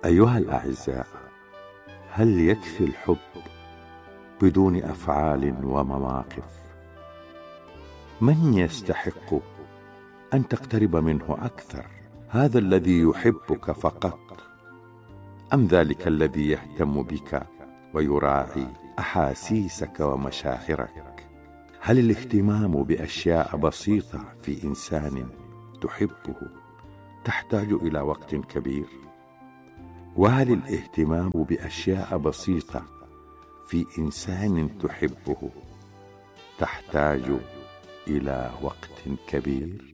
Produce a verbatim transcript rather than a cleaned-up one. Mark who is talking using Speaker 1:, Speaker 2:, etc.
Speaker 1: أيها الأعزاء، هل يكفي الحب بدون أفعال ومواقف؟ من يستحق أن تقترب منه أكثر؟ هذا الذي يحبك فقط، أم ذلك الذي يهتم بك ويراعي أحاسيسك ومشاعرك؟ هل الاهتمام بأشياء بسيطة في إنسان تحبه تحتاج إلى وقت كبير؟ وهل الاهتمام بأشياء بسيطة في إنسان تحبه تحتاج إلى وقت كبير؟